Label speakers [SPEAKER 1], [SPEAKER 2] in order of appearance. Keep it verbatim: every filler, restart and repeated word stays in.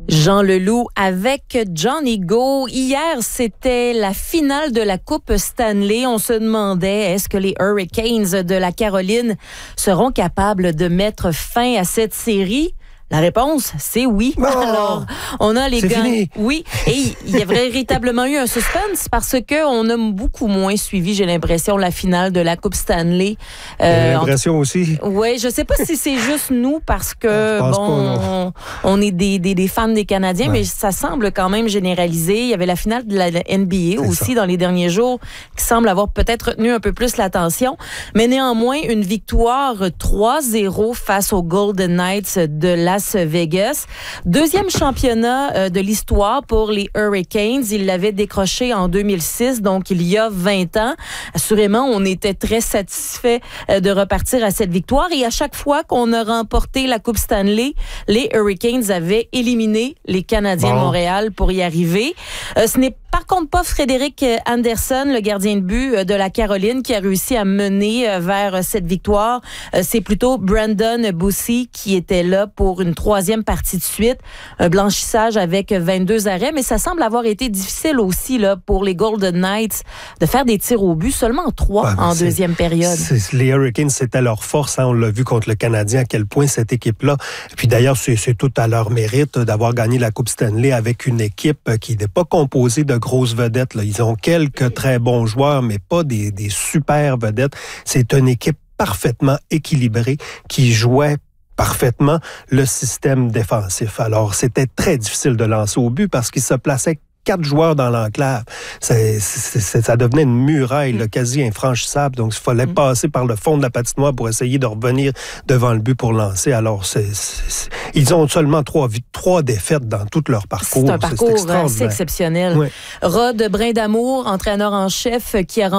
[SPEAKER 1] Jean Leloup avec Johnny Go. Hier, c'était la finale de la Coupe Stanley. On se demandait, est-ce que les Hurricanes de la Caroline seront capables de mettre fin à cette série? La réponse, c'est oui.
[SPEAKER 2] Oh,
[SPEAKER 1] Alors, on a les
[SPEAKER 2] c'est
[SPEAKER 1] gants.
[SPEAKER 2] Fini.
[SPEAKER 1] Oui, et il y a véritablement eu un suspense parce que on a beaucoup moins suivi, j'ai l'impression, la finale de la Coupe Stanley.
[SPEAKER 2] Euh, j'ai l'impression aussi.
[SPEAKER 1] Oui, je sais pas si c'est juste nous parce que
[SPEAKER 2] bon,
[SPEAKER 1] pas, on, on est des, des, des fans des Canadiens,
[SPEAKER 2] ouais.
[SPEAKER 1] mais ça semble quand même généralisé. Il y avait la finale de la N B A c'est aussi ça. Dans les derniers jours qui semble avoir peut-être retenu un peu plus l'attention. Mais néanmoins, une victoire trois zéro face aux Golden Knights de Las Vegas. Deuxième championnat de l'histoire pour les Hurricanes. Ils l'avaient décroché en deux mille six, donc il y a vingt ans. Assurément, on était très satisfait de repartir à cette victoire. Et à chaque fois qu'on a remporté la Coupe Stanley, les Hurricanes avaient éliminé les Canadiens bon. de Montréal pour y arriver. Euh, ce n'est par contre pas Frédéric Anderson, le gardien de but de la Caroline, qui a réussi à mener vers cette victoire. C'est plutôt Brandon Bussi qui était là pour une troisième partie de suite. Un blanchissage avec vingt-deux arrêts, mais ça semble avoir été difficile aussi là, pour les Golden Knights de faire des tirs au but, seulement trois ouais, en deuxième période.
[SPEAKER 2] C'est, les Hurricanes, c'était leur force. Hein, on l'a vu contre le Canadien, à quel point cette équipe-là. Et puis d'ailleurs, c'est, c'est tout à leur mérite d'avoir gagné la Coupe Stanley avec une équipe qui n'est pas composée de grosses vedettes. Là. Ils ont quelques très bons joueurs, mais pas des, des super vedettes. C'est une équipe parfaitement équilibrée qui jouait parfaitement le système défensif. Alors, c'était très difficile de lancer au but parce qu'il se plaçait quatre joueurs dans l'enclave. C'est, c'est, c'est, ça devenait une muraille là, quasi infranchissable. Donc, il fallait mm. passer par le fond de la patinoire pour essayer de revenir devant le but pour lancer. Alors, c'est, c'est, c'est, ils ont seulement trois, trois défaites dans tout leur parcours.
[SPEAKER 1] C'est un parcours c'est assez exceptionnel. Oui. Rod Brindamour, entraîneur en chef, qui a